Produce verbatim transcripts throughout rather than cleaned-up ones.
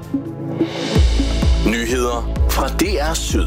Nyheder fra D R Syd.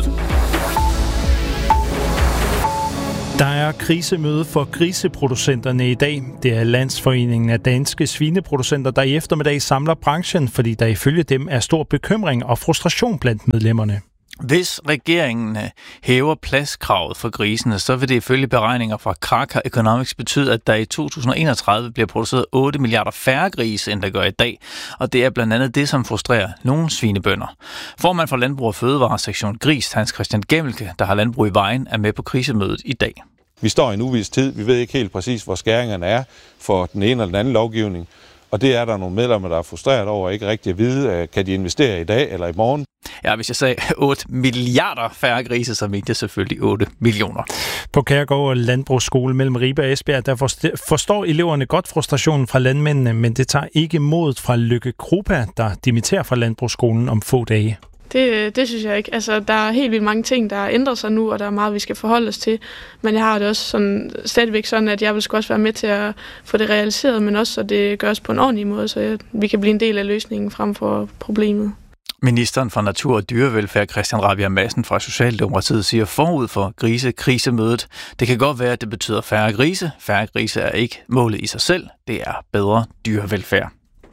Der er krisemøde for griseproducenterne i dag. Det er Landsforeningen af Danske Svineproducenter, der i eftermiddag samler branchen, fordi der ifølge dem er stor bekymring og frustration blandt medlemmerne. Hvis regeringen hæver pladskravet for grisene, så vil det ifølge beregninger fra Kraka Economics betyde, at der i to tusind og enogtredive bliver produceret otte milliarder færre grise, end der gør i dag. Og det er blandt andet det, som frustrerer nogle svinebønder. Formand for Landbrug og Fødevaresektion Gris, Hans Christian Gemmelke, der har landbrug i Vejen, er med på krisemødet i dag. Vi står i en uvis tid. Vi ved ikke helt præcis, hvor skæringerne er for den ene eller den anden lovgivning. Og det er der nogle medlemmer, der er frustreret over, ikke rigtig at vide, kan de investere i dag eller i morgen. Ja, hvis jeg sagde otte milliarder færre grise, så mente jeg selvfølgelig otte millioner. På Kærgård Landbrugsskole mellem Ribe og Esbjerg, der forstår eleverne godt frustrationen fra landmændene, men det tager ikke modet fra Lykke Krupa, der dimitterer fra Landbrugsskolen om få dage. Det, det synes jeg ikke. Altså, der er helt vildt mange ting, der ændrer sig nu, og der er meget, vi skal forholde os til. Men jeg har det også sådan, stadigvæk sådan, at jeg vil også være med til at få det realiseret, men også så det gøres på en ordentlig måde, så vi kan blive en del af løsningen frem for problemet. Ministeren for Natur og Dyrevelfærd, Christian Rabjerg Madsen fra Socialdemokratiet, siger forud for grisekrisemødet: det kan godt være, at det betyder færre grise. Færre grise er ikke målet i sig selv. Det er bedre dyrevelfærd.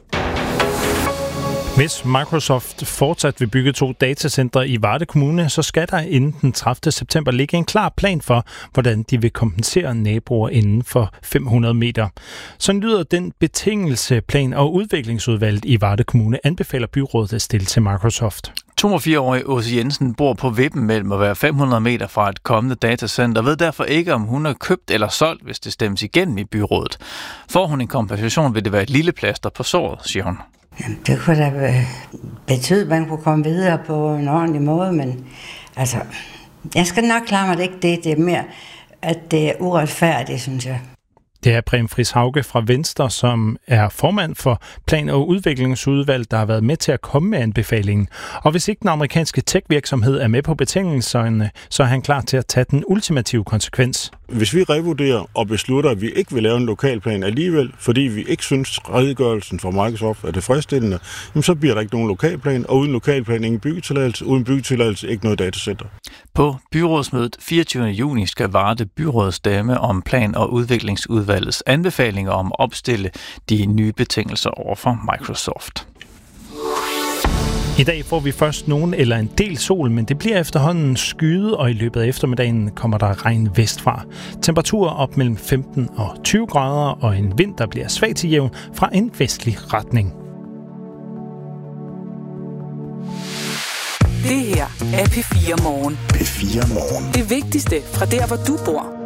Hvis Microsoft fortsat vil bygge to datacentre i Varde Kommune, så skal der inden den tredivte september ligge en klar plan for, hvordan de vil kompensere naboer inden for fem hundrede meter. Sådan lyder den betingelse, plan- og udviklingsudvalget i Varde Kommune anbefaler byrådet at stille til Microsoft. toogfirs-årige Åse Jensen bor på vippen mellem at være fem hundrede meter fra et kommende datacenter, ved derfor ikke, om hun er købt eller solgt, hvis det stemmes igennem i byrådet. Får hun en kompensation, vil det være et lille plaster på såret, siger hun. Jamen, det kunne da betyde, at man kunne komme videre på en ordentlig måde, men altså, jeg skal nok klare mig det ikke. Det, det er mere, at det er uretfærdigt, synes jeg. Det er Preben Friis Hauge fra Venstre, som er formand for Plan- og Udviklingsudvalget, der har været med til at komme med anbefalingen. Og hvis ikke den amerikanske tech-virksomhed er med på betingelserne, så er han klar til at tage den ultimative konsekvens. Hvis vi revurderer og beslutter, at vi ikke vil lave en lokalplan alligevel, fordi vi ikke synes, redegørelsen fra Microsoft er tilfredsstillende, så bliver der ikke nogen lokalplan, og uden lokalplan ingen byggetilladelse, uden byggetilladelse ikke noget datacenter. På byrådsmødet fireogtyvende juni skal Varde byråd stemme om Plan- og Udviklingsudvalgets anbefalinger om at opstille de nye betingelser over for Microsoft. I dag får vi først nogen eller en del sol, men det bliver efterhånden skyet, og i løbet af eftermiddagen kommer der regn vestfra. Temperaturer op mellem femten og tyve grader, og en vind, der bliver svag til jævn fra en vestlig retning. Det her er P fire Morgen. P fire Morgen. Det vigtigste fra der, hvor du bor.